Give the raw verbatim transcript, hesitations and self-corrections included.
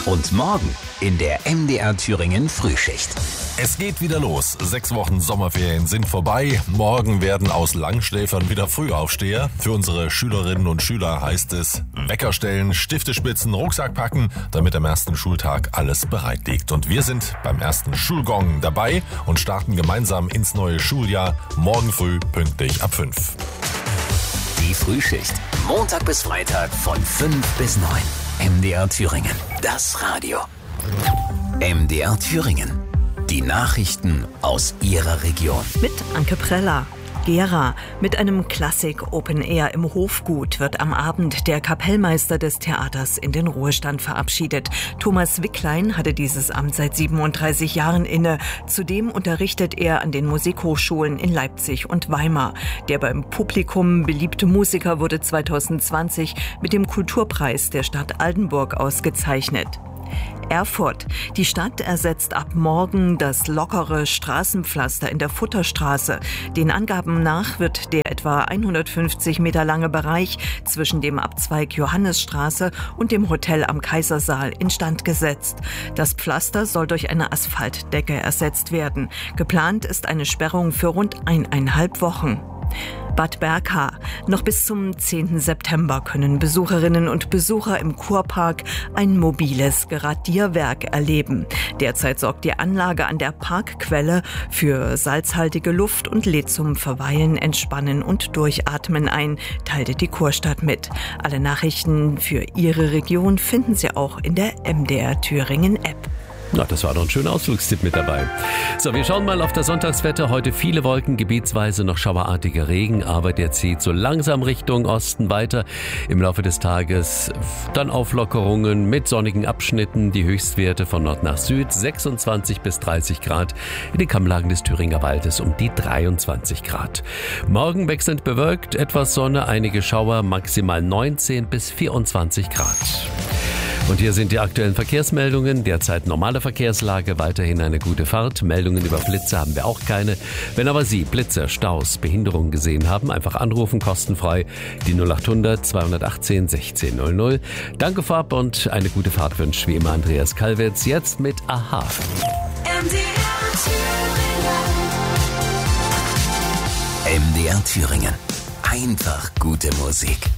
Und morgen in der M D R Thüringen Frühschicht. Es geht wieder los. Sechs Wochen Sommerferien sind vorbei. Morgen werden aus Langschläfern wieder Frühaufsteher. Für unsere Schülerinnen und Schüler heißt es Wecker stellen, Stifte spitzen, Rucksack packen, damit am ersten Schultag alles bereit liegt. Und wir sind beim ersten Schulgong dabei und starten gemeinsam ins neue Schuljahr. Morgen früh pünktlich ab fünf. Die Frühschicht. Montag bis Freitag von fünf bis neun. M D R Thüringen. Das Radio. M D R Thüringen. Die Nachrichten aus Ihrer Region. Mit Anke Preller. Gera. Mit einem Klassik Open Air im Hofgut wird am Abend der Kapellmeister des Theaters in den Ruhestand verabschiedet. Thomas Wicklein hatte dieses Amt seit siebenunddreißig Jahren inne. Zudem unterrichtet er an den Musikhochschulen in Leipzig und Weimar. Der beim Publikum beliebte Musiker wurde zweitausendzwanzig mit dem Kulturpreis der Stadt Altenburg ausgezeichnet. Erfurt. Die Stadt ersetzt ab morgen das lockere Straßenpflaster in der Futterstraße. Den Angaben nach wird der etwa hundertfünfzig Meter lange Bereich zwischen dem Abzweig Johannisstraße und dem Hotel am Kaisersaal instand gesetzt. Das Pflaster soll durch eine Asphaltdecke ersetzt werden. Geplant ist eine Sperrung für rund eineinhalb Wochen. Bad Berka. Noch bis zum zehnten September können Besucherinnen und Besucher im Kurpark ein mobiles Gradierwerk erleben. Derzeit sorgt die Anlage an der Parkquelle für salzhaltige Luft und lädt zum Verweilen, Entspannen und Durchatmen ein, teilte die Kurstadt mit. Alle Nachrichten für Ihre Region finden Sie auch in der M D R Thüringen App. Na, das war doch ein schöner Ausflugstipp mit dabei. So, wir schauen mal auf das Sonntagswetter. Heute viele Wolken, gebietsweise noch schauerartiger Regen, aber der zieht so langsam Richtung Osten weiter. Im Laufe des Tages dann Auflockerungen mit sonnigen Abschnitten. Die Höchstwerte von Nord nach Süd, sechsundzwanzig bis dreißig Grad. In den Kammlagen des Thüringer Waldes um die dreiundzwanzig Grad. Morgen wechselnd bewölkt, etwas Sonne, einige Schauer, maximal neunzehn bis vierundzwanzig Grad. Und hier sind die aktuellen Verkehrsmeldungen. Derzeit normale Verkehrslage, weiterhin eine gute Fahrt. Meldungen über Blitze haben wir auch keine. Wenn aber Sie Blitze, Staus, Behinderungen gesehen haben, einfach anrufen, kostenfrei. Die null acht hundert zweihundertachtzehn sechzehn null null. Danke vorab und eine gute Fahrt wünscht wie immer Andreas Kalwitz. Jetzt mit Aha. M D R Thüringen. Einfach gute Musik.